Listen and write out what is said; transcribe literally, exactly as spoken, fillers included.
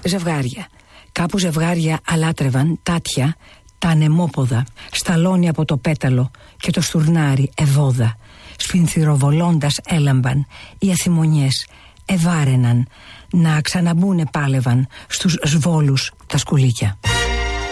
ζευγάρια. Κάπου ζευγάρια αλάτρευαν τάτια τα ανεμόποδα, σταλόνι από το πέταλο και το στουρνάρι ευόδα. Σφινθυροβολώντας έλαμπαν οι αθυμονιές, ευάρεναν, να ξαναμπούνε πάλευαν στους σβόλους τα σκουλίκια.